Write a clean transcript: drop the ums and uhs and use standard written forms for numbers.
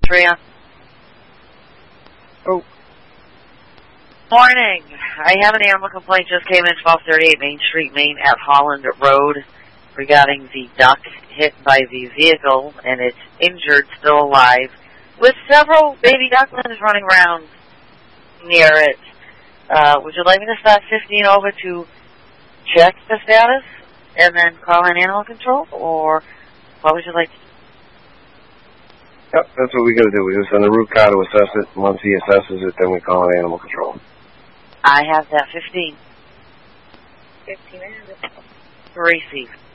Tria. Oh. Morning. I have an animal complaint just came in 1238 Main Street, Maine at Holland Road regarding the duck hit by the vehicle, and it's injured, still alive, with several baby ducklings running around near it. Would you like me to start 15 over to check the status and then call in animal control, or what would you like to do? Yep, that's what we got to do. We just send the root car to assess it. Once he assesses it, then we call in animal control. I have that 15. 15 minutes. Receive.